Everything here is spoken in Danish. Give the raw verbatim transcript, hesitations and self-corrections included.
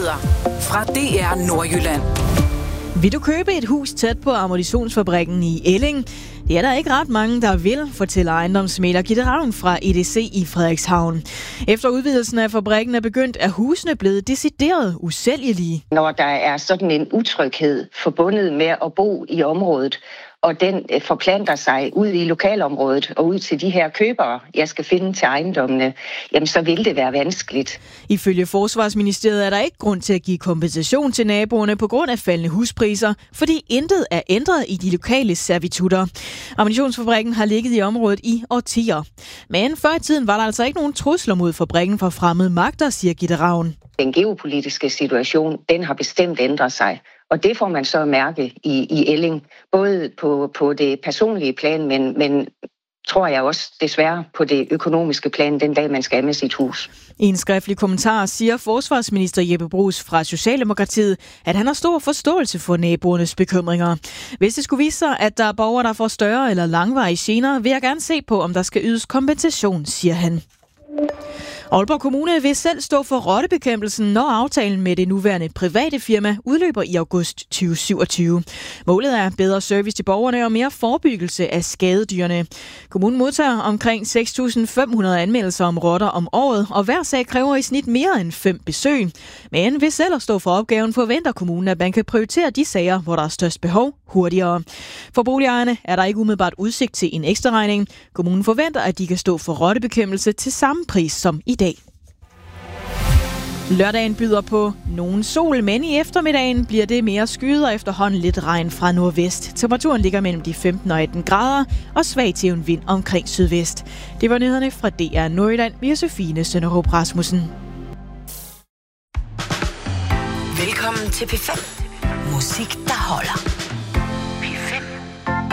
Nyheder fra D R Nordjylland. Vil du købe et hus tæt på ammunitionsfabrikken i Elling? Det er der ikke ret mange, der vil, fortæller ejendomsmægler Gitte Ravn fra E D C i Frederikshavn. Efter udvidelsen af fabrikken er begyndt, er husene blevet decideret usælgelige. Når der er sådan en utryghed forbundet med at bo i området, og den forplanter sig ud i lokalområdet og ud til de her købere, jeg skal finde til ejendommene, jamen så vil det være vanskeligt. Ifølge Forsvarsministeriet er der ikke grund til at give kompensation til naboerne på grund af faldende huspriser, fordi intet er ændret i de lokale servitutter. Ammunitionsfabrikken har ligget i området i årtier. Men før i tiden var der altså ikke nogen trusler mod fabrikken fra fremmede magter, siger Gitte Ravn. Den geopolitiske situation, den har bestemt ændret sig. Og det får man så mærke i, i Elling, både på, på det personlige plan, men, men tror jeg også desværre på det økonomiske plan, den dag man skal af med sit hus. I en skriftlig kommentar siger forsvarsminister Jeppe Bruus fra Socialdemokratiet, at han har stor forståelse for naboernes bekymringer. Hvis det skulle vise sig, at der er borgere, der får større eller langvarige gener, vil jeg gerne se på, om der skal ydes kompensation, siger han. Aalborg Kommune vil selv stå for rottebekæmpelsen, når aftalen med det nuværende private firma udløber i august tyve syvogtyve. Målet er bedre service til borgerne og mere forebyggelse af skadedyrene. Kommunen modtager omkring seks tusind fem hundrede anmeldelser om rotter om året, og hver sag kræver i snit mere end fem besøg. Men ved selv at stå for opgaven forventer kommunen, at man kan prioritere de sager, hvor der er størst behov, hurtigere. For boligejerne er der ikke umiddelbart udsigt til en ekstra regning. Kommunen forventer, at de kan stå for rottebekæmpelse til samme pris som i dag. Lørdagen byder på nogen sol, men i eftermiddagen bliver det mere skyet og efterhånden lidt regn fra nordvest. Temperaturen ligger mellem de femten og atten grader og svag til en vind omkring sydvest. Det var nyhederne fra D R Nordjylland med Josefine Sønderhåb Rasmussen. Velkommen til P fem. Musik, der holder.